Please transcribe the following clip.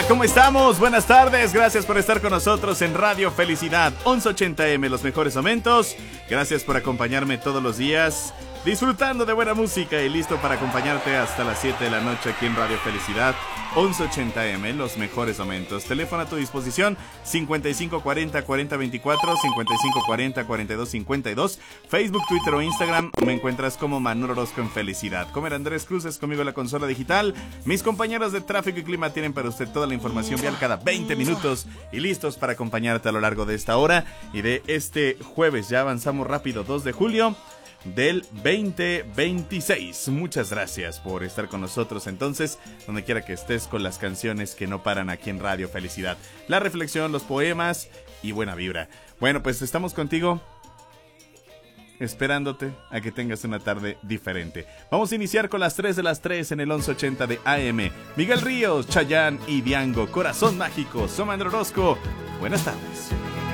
¿Cómo estamos? Buenas tardes, gracias por estar con nosotros en Radio Felicidad 1180M, los mejores momentos. Gracias por acompañarme todos los días, disfrutando de buena música y listo para acompañarte hasta las 7 de la noche aquí en Radio Felicidad 1180M, los mejores momentos. Teléfono a tu disposición 5540-4024, 5540-4252. Facebook, Twitter o Instagram me encuentras como Manuel Orozco en Felicidad. Comer Andrés Cruz es conmigo en la consola digital. Mis compañeros de tráfico y clima tienen para usted toda la información vial cada 20 minutos y listos para acompañarte a lo largo de esta hora y de este jueves. Ya avanzamos rápido, 2 de julio del 2026. Muchas gracias por estar con nosotros entonces, donde quiera que estés, con las canciones que no paran aquí en Radio Felicidad, la reflexión, los poemas y buena vibra. Bueno, pues estamos contigo, esperándote a que tengas una tarde diferente. Vamos a iniciar con las 3 de las 3 en el 1180 de AM. Miguel Ríos, Chayanne y Diango, Corazón Mágico. Soy Manuel Orozco. Buenas tardes.